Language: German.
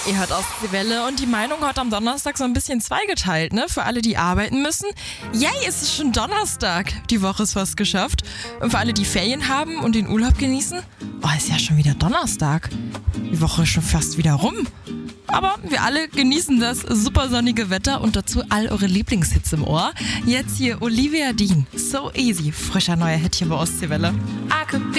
Ihr hört Ostseewelle und die Meinung heute am Donnerstag so ein bisschen zweigeteilt, ne? Für alle, die arbeiten müssen. Yay, es ist schon Donnerstag. Die Woche ist fast geschafft. Und für alle, die Ferien haben und den Urlaub genießen, ist ja schon wieder Donnerstag. Die Woche ist schon fast wieder rum. Aber wir alle genießen das super sonnige Wetter und dazu all eure Lieblingshits im Ohr. Jetzt hier Olivia Dean. So easy. Frischer neuer Hit hier bei Ostseewelle. I could be